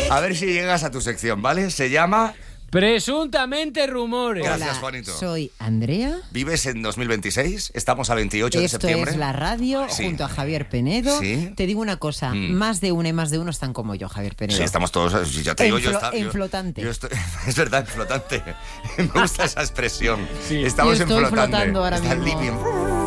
A ver si llegas a tu sección, ¿vale? Se llama... Presuntamente rumores. Gracias, Hola, Juanito. soy Andrea. ¿Vives en 2026? Estamos a 28 de Esto septiembre. es la radio Sí. junto a Javier Penedo. Sí. Te digo una cosa, más de una y más de uno están como yo, Javier Penedo. Sí, estamos todos... Ya te digo, En flotante. Es verdad, en flotante. Me gusta esa expresión. Sí. Estamos Yo en estoy flotante. flotando ahora Está mismo. living.